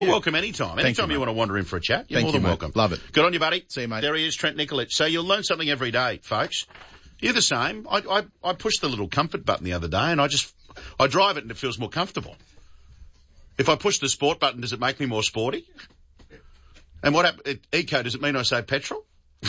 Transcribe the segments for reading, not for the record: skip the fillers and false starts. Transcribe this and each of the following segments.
Welcome anytime. Anytime you want to wander in for a chat, you're more than welcome. Love it. Good on you, buddy. See you, mate. There he is, Trent Nicolet. So you'll learn something every day, folks. You're the same. I pushed the little comfort button the other day and I drive it and it feels more comfortable. If I push the sport button, does it make me more sporty? And what happened? Eco, does it mean I say petrol?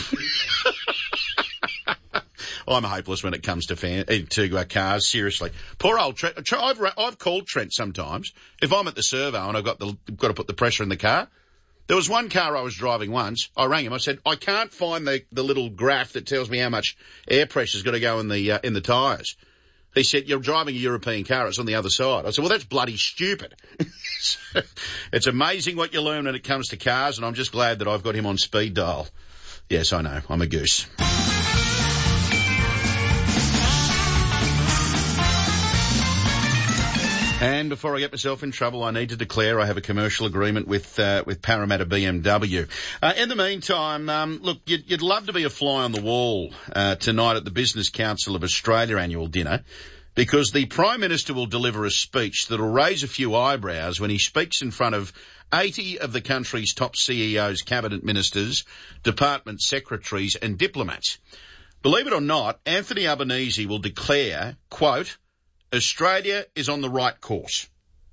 I'm hopeless when it comes to cars, seriously. Poor old Trent. I've called Trent sometimes. If I'm at the servo and I've got to put the pressure in the car. There was one car I was driving once. I rang him. I said, I can't find the little graph that tells me how much air pressure's got to go in the tyres. He said, you're driving a European car. It's on the other side. I said, well, that's bloody stupid. It's amazing what you learn when it comes to cars, and I'm just glad that I've got him on speed dial. Yes, I know. I'm a goose. And before I get myself in trouble, I need to declare I have a commercial agreement with Parramatta BMW. In the meantime, look, you'd love to be a fly on the wall tonight at the Business Council of Australia annual dinner, because the Prime Minister will deliver a speech that will raise a few eyebrows when he speaks in front of 80 of the country's top CEOs, cabinet ministers, department secretaries and diplomats. Believe it or not, Anthony Albanese will declare, quote, Australia is on the right course.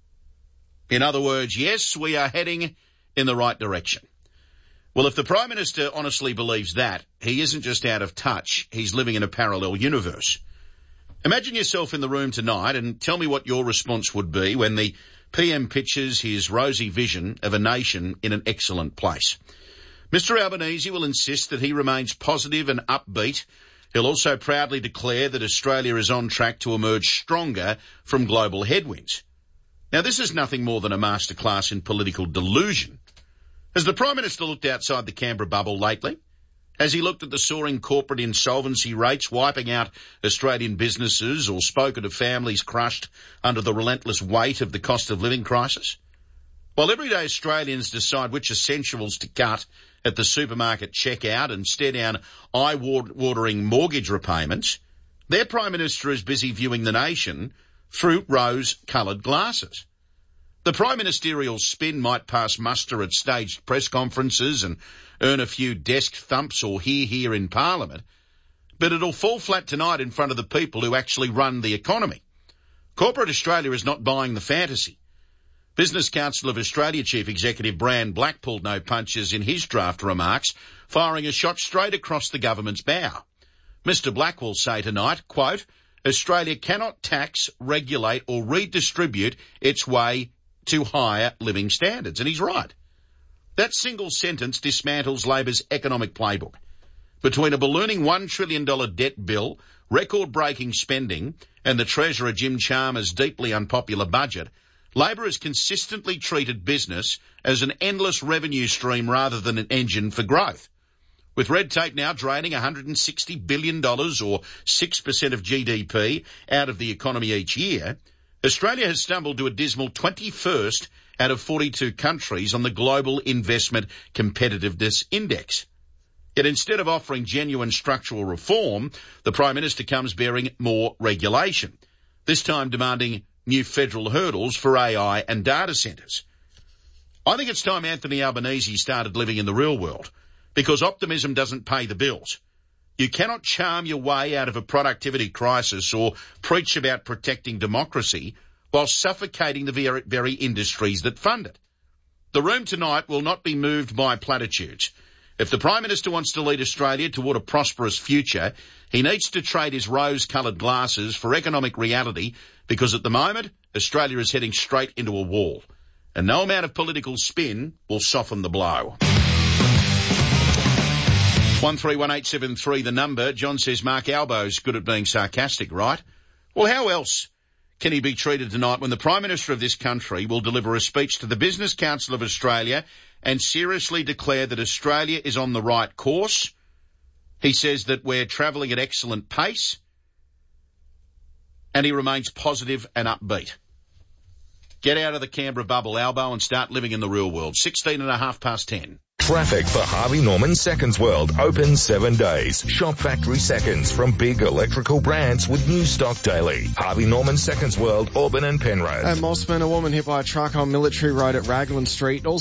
In other words, yes, we are heading in the right direction. Well, if the Prime Minister honestly believes that, he isn't just out of touch, he's living in a parallel universe. Imagine yourself in the room tonight and tell me what your response would be when the PM pitches his rosy vision of a nation in an excellent place. Mr. Albanese will insist that he remains positive and upbeat. He'll also proudly declare that Australia is on track to emerge stronger from global headwinds. Now, this is nothing more than a masterclass in political delusion. Has the Prime Minister looked outside the Canberra bubble lately? Has he looked at the soaring corporate insolvency rates wiping out Australian businesses, or spoken to families crushed under the relentless weight of the cost of living crisis? While everyday Australians decide which essentials to cut at the supermarket checkout and stare down eye-watering mortgage repayments, their Prime Minister is busy viewing the nation through rose-coloured glasses. The Prime Ministerial spin might pass muster at staged press conferences and earn a few desk thumps or hear in Parliament, but it'll fall flat tonight in front of the people who actually run the economy. Corporate Australia is not buying the fantasy. Business Council of Australia Chief Executive Brand Black pulled no punches in his draft remarks, firing a shot straight across the government's bow. Mr. Black will say tonight, quote, Australia cannot tax, regulate or redistribute its way to higher living standards. And he's right. That single sentence dismantles Labor's economic playbook. Between a ballooning $1 trillion debt bill, record-breaking spending and the Treasurer Jim Chalmers' deeply unpopular budget, Labor has consistently treated business as an endless revenue stream rather than an engine for growth. With red tape now draining $160 billion or 6% of GDP out of the economy each year, Australia has stumbled to a dismal 21st out of 42 countries on the Global Investment Competitiveness Index. Yet instead of offering genuine structural reform, the Prime Minister comes bearing more regulation, this time demanding new federal hurdles for AI and data centres. I think it's time Anthony Albanese started living in the real world, because optimism doesn't pay the bills. You cannot charm your way out of a productivity crisis or preach about protecting democracy while suffocating the very industries that fund it. The room tonight will not be moved by platitudes. If the Prime Minister wants to lead Australia toward a prosperous future, he needs to trade his rose-coloured glasses for economic reality, because at the moment, Australia is heading straight into a wall. And no amount of political spin will soften the blow. 131873 the number. John says Mark Albo's good at being sarcastic, right? Well, how else can he be treated tonight when the Prime Minister of this country will deliver a speech to the Business Council of Australia and seriously declare that Australia is on the right course? He says that we're travelling at excellent pace, and he remains positive and upbeat. Get out of the Canberra bubble, Albo, and start living in the real world. 16 and a half past 10. Traffic for Harvey Norman Seconds World. Open 7 days. Shop factory seconds from big electrical brands with new stock daily. Harvey Norman Seconds World, Auburn and Penrose. And Mossman, a woman hit by a truck on Military Road at Raglan Street.